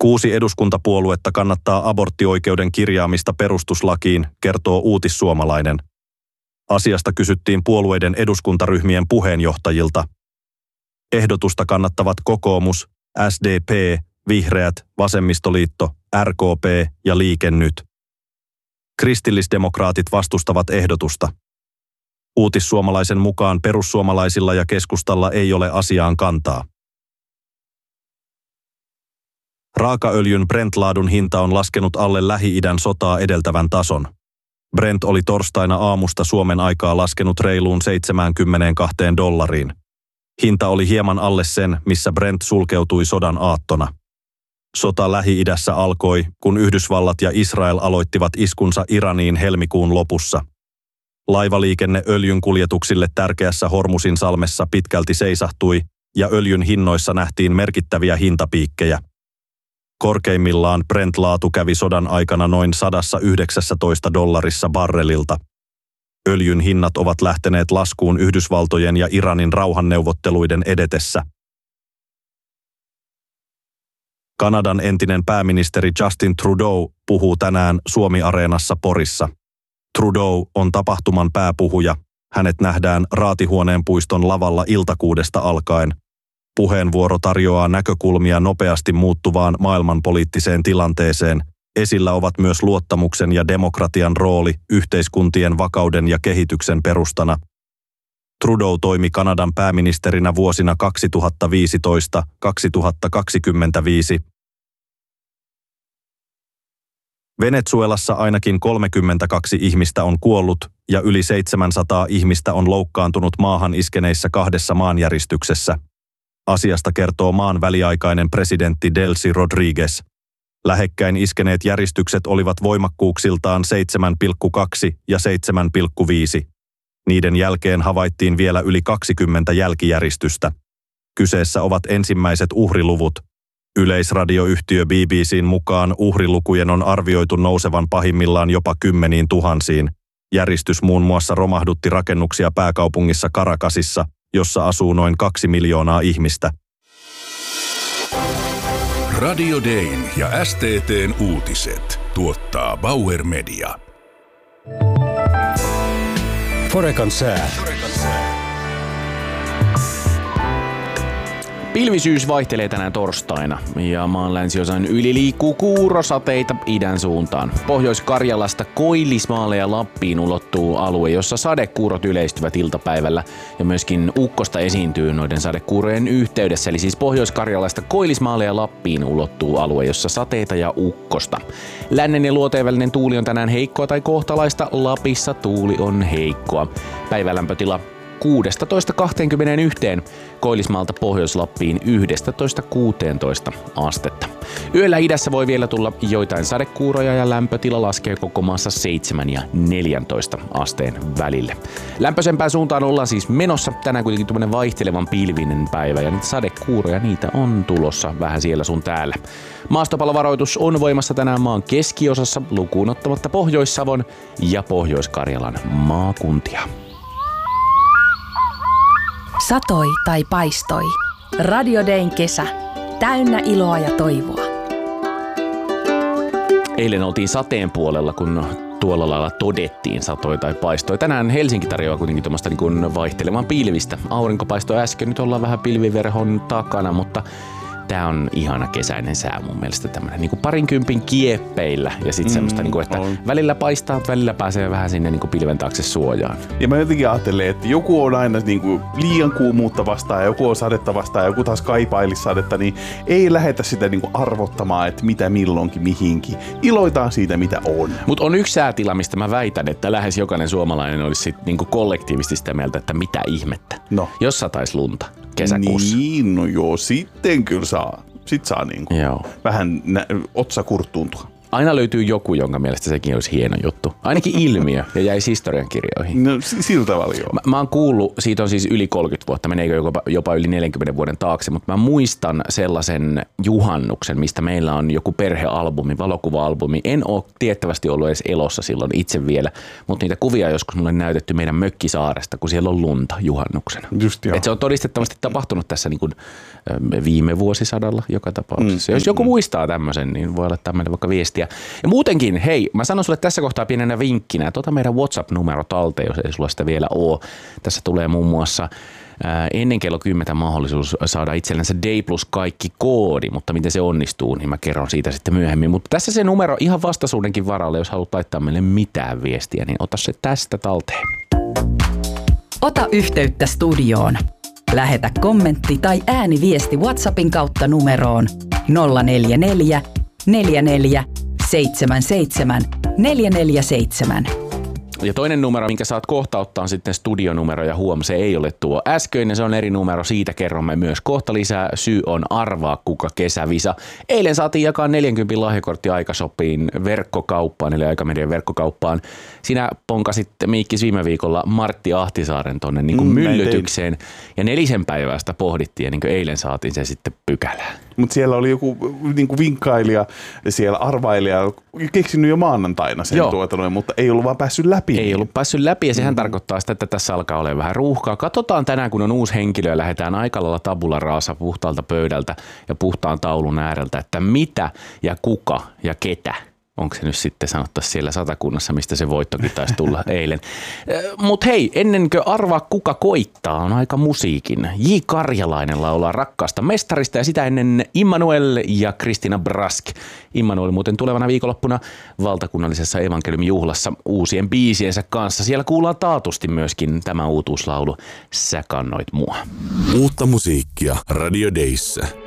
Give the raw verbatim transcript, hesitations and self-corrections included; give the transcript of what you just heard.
Kuusi eduskuntapuoluetta kannattaa aborttioikeuden kirjaamista perustuslakiin, kertoo Uutissuomalainen. Asiasta kysyttiin puolueiden eduskuntaryhmien puheenjohtajilta. Ehdotusta kannattavat kokoomus, S D P, Vihreät, Vasemmistoliitto, R K P ja Liike Nyt. Kristillisdemokraatit vastustavat ehdotusta. Uutissuomalaisen mukaan perussuomalaisilla ja keskustalla ei ole asiaan kantaa. Raakaöljyn Brent-laadun hinta on laskenut alle Lähi-idän sotaa edeltävän tason. Brent oli torstaina aamusta Suomen aikaa laskenut reiluun seitsemänkymmentäkaksi dollariin. Hinta oli hieman alle sen, missä Brent sulkeutui sodan aattona. Sota Lähi-idässä alkoi, kun Yhdysvallat ja Israel aloittivat iskunsa Iraniin helmikuun lopussa. Laivaliikenne öljyn kuljetuksille tärkeässä Hormusin salmessa pitkälti seisahtui ja öljyn hinnoissa nähtiin merkittäviä hintapiikkejä. Korkeimmillaan Brent-laatu kävi sodan aikana noin sata yhdeksäntoista dollarissa barrelilta. Öljyn hinnat ovat lähteneet laskuun Yhdysvaltojen ja Iranin rauhanneuvotteluiden edetessä. Kanadan entinen pääministeri Justin Trudeau puhuu tänään Suomi-areenassa Porissa. Trudeau on tapahtuman pääpuhuja. Hänet nähdään Raatihuoneen puiston lavalla iltakuudesta alkaen. Puheenvuoro tarjoaa näkökulmia nopeasti muuttuvaan maailmanpoliittiseen tilanteeseen. Esillä ovat myös luottamuksen ja demokratian rooli yhteiskuntien vakauden ja kehityksen perustana. Trudeau toimi Kanadan pääministerinä vuosina kaksituhattaviisitoista kaksituhattakaksikymmentäviisi. Venezuelassa ainakin kolmekymmentäkaksi ihmistä on kuollut ja yli seitsemänsataa ihmistä on loukkaantunut maahan iskeneissä kahdessa maanjäristyksessä. Asiasta kertoo maan väliaikainen presidentti Delcy Rodriguez. Lähekkäin iskeneet järistykset olivat voimakkuuksiltaan seitsemän pilkku kaksi ja seitsemän pilkku viisi. Niiden jälkeen havaittiin vielä yli kaksikymmentä jälkijäristystä. Kyseessä ovat ensimmäiset uhriluvut. Yleisradioyhtiö B B C:n mukaan uhrilukujen on arvioitu nousevan pahimmillaan jopa kymmeniin tuhansiin. Järistys muun muassa romahdutti rakennuksia pääkaupungissa Caracasissa, jossa asuu noin kaksi miljoonaa ihmistä. Radio Dayn ja S T T:n uutiset tuottaa Bauer Media. Forekan sää. Pilvisyys vaihtelee tänään torstaina ja maan länsiosan yli liikkuu kuurosateita idän suuntaan. Pohjois-Karjalasta Koillismaalle ja Lappiin ulottuu alue, jossa sadekuurot yleistyvät iltapäivällä ja myöskin ukkosta esiintyy noiden sadekuurojen yhteydessä. Eli siis Pohjois-Karjalasta Koillismaalle ja Lappiin ulottuu alue, jossa sateita ja ukkosta. Lännen ja luoteen välinen tuuli on tänään heikkoa tai kohtalaista. Lapissa tuuli on heikkoa. Päivälämpötila kuusitoista kaksikymmentäyksi, Koillismaalta Pohjois-Lappiin yksitoista kuusitoista astetta. Yöllä idässä voi vielä tulla joitain sadekuuroja ja lämpötila laskee koko maassa seitsemän ja neljäntoista asteen välille. Lämpöisempään suuntaan ollaan siis menossa. Tänään kuitenkin tuommoinen vaihtelevan pilvinen päivä ja niitä sadekuuroja niitä on tulossa vähän siellä sun täällä. Maastopalovaroitus on voimassa tänään maan keskiosassa lukuun ottamatta Pohjois-Savon ja Pohjois-Karjalan maakuntia. Satoi tai paistoi. Radio Dayn kesä. Täynnä iloa ja toivoa. Eilen oltiin sateen puolella, kun tuolla lailla todettiin satoi tai paistoi. Tänään Helsinki tarjoaa kuitenkin tuommoista niin kuin vaihtelevan pilvistä. Aurinko paistoi äsken, nyt ollaan vähän pilviverhon takana, mutta tää on ihana kesäinen sää mun mielestä, tämmönen niinku parinkympin kieppeillä ja sit mm, semmoista niinku, että on. Välillä paistaa, välillä pääsee vähän sinne niinku pilven taakse suojaan. Ja mä jotenkin ajattelen, että joku on aina niinku liian kuumuutta vastaan ja joku on sadetta vastaan ja joku taas kaipailisi sadetta, niin ei lähetä sitä niinku arvottamaan, että mitä milloinkin mihinkin. Iloitaan siitä, mitä on. Mut on yksi säätila, mistä mä väitän, että lähes jokainen suomalainen olisi sit niinku kollektiivisesti sitä mieltä, että mitä ihmettä. No. Jos satais lunta kesäkuussa. Niin, no joo, sitten kyllä saa. Sitten saa niinku Joo. vähän nä- otsa kurttuuntua. Aina löytyy joku, jonka mielestä sekin olisi hieno juttu. Ainakin ilmiö ja jäisi historiankirjoihin. No sillä tavalla joo. Mä, mä oon kuullut, siitä on siis yli kolmekymmentä vuotta, meneekö jopa, jopa yli neljänkymmenen vuoden taakse, mutta mä muistan sellaisen juhannuksen, mistä meillä on joku perhealbumi, valokuva-albumi. En ole tiettävästi ollut edes elossa silloin itse vielä, mutta niitä kuvia joskus mulle näytetty meidän mökkisaaresta, kun siellä on lunta juhannuksena. Just joo. Et se on todistettavasti tapahtunut tässä niin kuin viime vuosisadalla joka tapauksessa. Mm, Jos joku mm, muistaa tämmöisen, niin voi olla tämmöinen vaikka viestiä. Ja muutenkin, hei, mä sanon sulle tässä kohtaa pienenä vinkkinä, että ota meidän WhatsApp-numero talteen, jos ei sulla sitä vielä ole. Tässä tulee muun muassa ää, ennen kello kymmenen mahdollisuus saada itsellensä Day Plus kaikki koodi, mutta miten se onnistuu, niin mä kerron siitä sitten myöhemmin. Mutta tässä se numero ihan vastaisuudenkin varalle, jos haluat laittaa meille mitään viestiä, niin ota se tästä talteen. Ota yhteyttä studioon. Lähetä kommentti tai ääniviesti WhatsAppin kautta numeroon nolla neljä neljä, neljä neljä, seitsemän seitsemän, neljä neljä seitsemän. Ja toinen numero, minkä saat kohta ottaa, on sitten studionumero, ja huom, se ei ole tuo äskeinen, se on eri numero, siitä kerromme myös kohta lisää. Syy on arvaa kuka kesävisa. Eilen saatiin jakaa neljäkymmentä lahjakortti Aikasopiin verkkokauppaan, eli Aikamedian verkkokauppaan. Sinä ponkasit, Miikkis, viime viikolla Martti Ahtisaaren tonne niin kuin mm, myllytykseen, ja nelisen päivää sitä pohdittiin, ja niin kuin eilen saatiin se sitten pykälään. Mutta siellä oli joku niin kuin vinkkailija, siellä arvailija, keksinyt jo maanantaina sen tuotannon, mutta ei ollut vaan päässyt läpi. Ei ollut päässyt läpi, ja sehän mm-hmm. tarkoittaa sitä, että tässä alkaa olla vähän ruuhkaa. Katsotaan tänään, kun on uusi henkilö ja lähdetään aika lailla tabula rasa puhtaalta pöydältä ja puhtaan taulun ääreltä, että mitä ja kuka ja ketä. Onko se nyt sitten sanottaisiin siellä Satakunnassa, mistä se voittokin taisi tulla eilen. Mutta hei, ennen kuin arvaa kuka koittaa, on aika musiikin. J. Karjalainen laulaa Rakkaasta mestarista, ja sitä ennen Immanuel ja Kristina Brask. Immanuel muuten tulevana viikonloppuna valtakunnallisessa evankeliumijuhlassa uusien biisiensä kanssa. Siellä kuullaan taatusti myöskin tämä uutuuslaulu Sä kannoit mua. Uutta musiikkia Radio Dayssä.